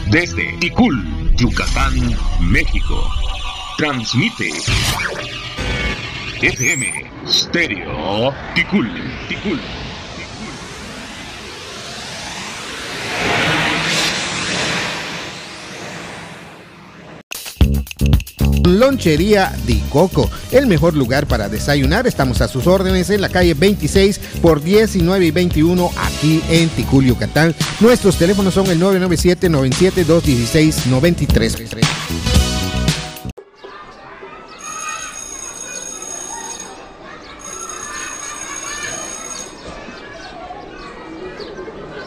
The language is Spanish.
Desde Ticul, Yucatán, México. Transmite FM Stereo Ticul. Lonchería Di Coco, el mejor lugar para desayunar. Estamos a sus órdenes en la calle 26 por 19 y 21 aquí en Ticul, Yucatán. Nuestros teléfonos son el 997-97-216-93.